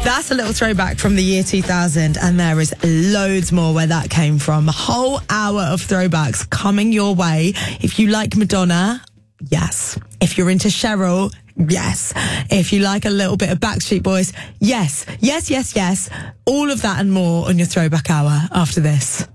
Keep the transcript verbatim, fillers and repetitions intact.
That's a little throwback from the year two thousand, and there is loads more where that came from. A whole hour of throwbacks coming your way. If you like Madonna, yes. If you're into Cheryl, yes. If you like a little bit of Backstreet Boys, yes. Yes, yes, yes. All of that and more on your Throwback Hour after this.